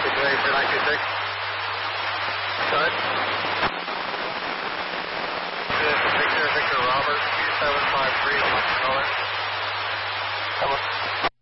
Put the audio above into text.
Situation 926. Good. This is Victor Robert 2753 on color. Come on.